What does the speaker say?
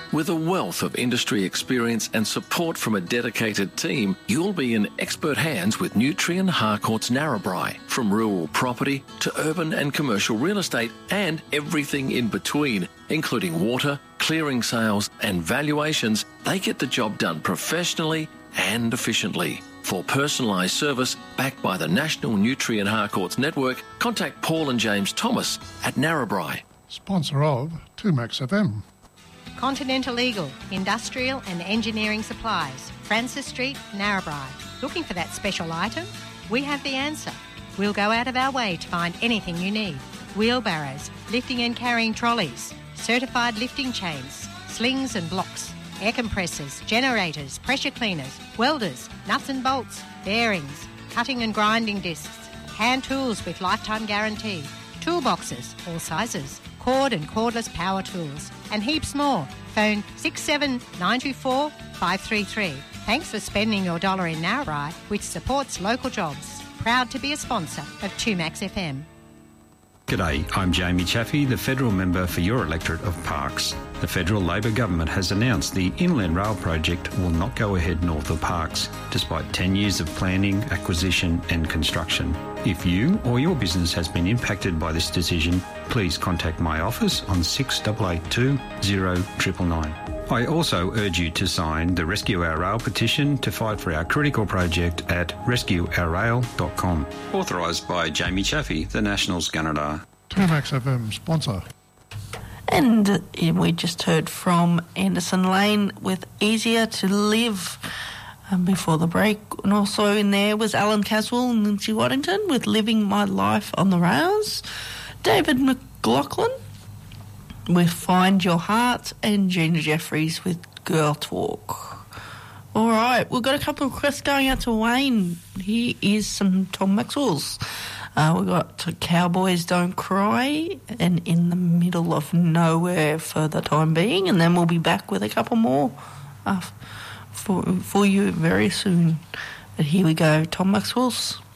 With a wealth of industry experience and support from a dedicated team, you'll be in expert hands with Nutrien Harcourts Narrabri. From rural property to urban and commercial real estate and everything in between, including water, clearing sales and valuations, they get the job done professionally and efficiently. For personalised service backed by the National Nutrien Harcourts Network, contact Paul and James Thomas at Narrabri. Sponsor of 2Max FM. Continental Eagle, industrial and engineering supplies. Francis Street, Narrabri. Looking for that special item? We have the answer. We'll go out of our way to find anything you need. Wheelbarrows, lifting and carrying trolleys, certified lifting chains, slings and blocks, air compressors, generators, pressure cleaners, welders, nuts and bolts, bearings, cutting and grinding discs, hand tools with lifetime guarantee, toolboxes, all sizes, cord and cordless power tools, and heaps more. Phone 67924 533. Thanks for spending your dollar in Narrabri, which supports local jobs. Proud to be a sponsor of 2Max FM. G'day, I'm Jamie Chaffey, the federal member for your electorate of Parkes. The federal Labor government has announced the Inland Rail project will not go ahead north of Parkes, despite 10 years of planning, acquisition and construction. If you or your business has been impacted by this decision, please contact my office on 6882 0999. I also urge you to sign the Rescue Our Rail petition to fight for our critical project at rescueourrail.com. Authorised by Jamie Chaffey, the Nationals Gunnedah. 2Max FM sponsor. And we just heard from Anderson Lane with Easier to Live before the break. And also in there was Alan Caswell and Lindsay Waddington with Living My Life on the Rails. David McLaughlin with Find Your Heart, and Gina Jeffries with Girl Talk. All right, we've got a couple of requests going out to Wayne. Here is some Tom Maxwell's. We've got Cowboys Don't Cry and In the Middle of Nowhere for the time being, and then we'll be back with a couple more for you very soon. But here we go, Tom Maxwell's.